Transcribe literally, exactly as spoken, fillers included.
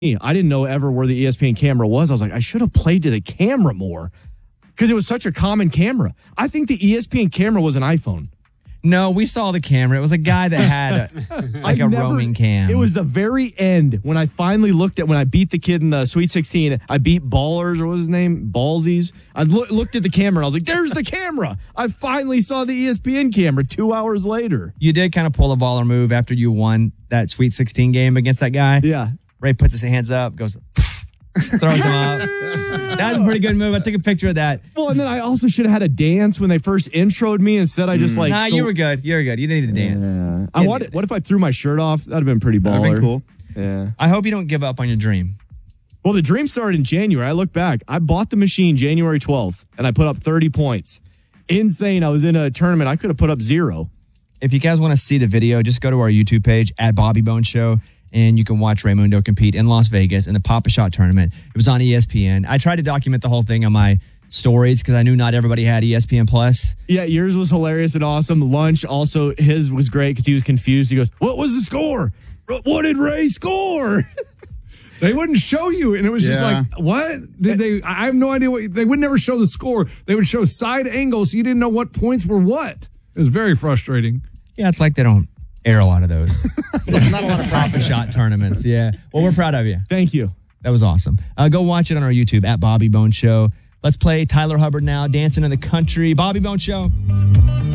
I didn't know ever where the E S P N camera was. I was like, I should have played to the camera more because it was such a common camera. I think the E S P N camera was an iPhone. No, we saw the camera. It was a guy that had a, like a never, roaming cam. It was the very end when I finally looked at when I beat the kid in the Sweet sixteen. I beat Ballers, or what was his name? Ballsies. I lo- looked at the camera and I was like, there's the camera. I finally saw the E S P N camera two hours later. You did kind of pull a baller move after you won that Sweet sixteen game against that guy. Yeah. Ray puts his hands up, goes, throws him up. That was a pretty good move. I took a picture of that. Well, and then I also should have had a dance when they first introed me. Instead, I just mm. like. Nah, so, you were good. You were good. You didn't need to dance. Yeah. I wanted, what if I threw my shirt off? That'd have been pretty baller. That'd been cool. Yeah. I hope you don't give up on your dream. Well, the dream started in January. I look back. I bought the machine January twelfth, and I put up thirty points. Insane. I was in a tournament. I could have put up zero. If you guys want to see the video, just go to our YouTube page at Bobby Bones Show. And you can watch Raymundo compete in Las Vegas in the Pop-A-Shot tournament. It was on E S P N. I tried to document the whole thing on my stories because I knew not everybody had E S P N Plus. Yeah, yours was hilarious and awesome. Lunch also, his was great because he was confused. He goes, what was the score? What did Ray score? They wouldn't show you, and it was yeah. just like, what? Did they? I have no idea what. They would never show the score. They would show side angles, so you didn't know what points were what. It was very frustrating. Yeah, it's like they don't air a lot of those. Not a lot of Pop-A-Shot tournaments. Yeah. Well, we're proud of you. Thank you. That was awesome. Uh, go watch it on our YouTube at Bobby Bones Show. Let's play Tyler Hubbard now, Dancing in the Country. Bobby Bones Show.